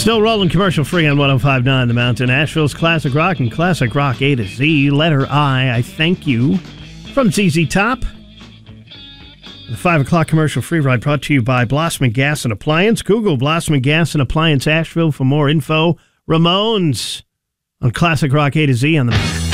Still rolling commercial free on 105.9 The Mountain. Asheville's Classic Rock and Classic Rock A to Z. Letter I thank you. From ZZ Top. The 5 o'clock commercial free ride brought to you by Blossman Gas and Appliance. Google Blossman Gas and Appliance Asheville for more info. Ramones on Classic Rock A to Z on the Mountain.